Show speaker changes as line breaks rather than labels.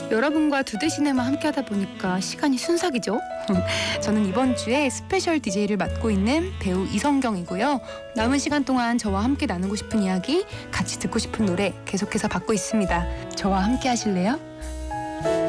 여러분과 두대시네마 함께하다 보니까 시간이 순삭이죠. 저는 이번 주에 스페셜 DJ를 맡고 있는 배우 이성경이고요. 남은 시간 동안 저와 함께 나누고 싶은 이야기, 같이 듣고 싶은 노래 계속해서 받고 있습니다. 저와 함께 하실래요?